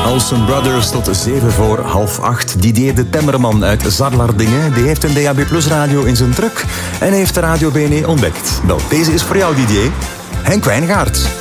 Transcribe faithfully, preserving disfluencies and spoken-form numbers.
Olsen Brothers tot zeven voor half acht. Didier de Temmerman uit Zarlardingen, die heeft een D A B Plus radio in zijn truck en heeft de Radio B N E ontdekt. Wel, deze is voor jou, Didier. Henk Wijngaard.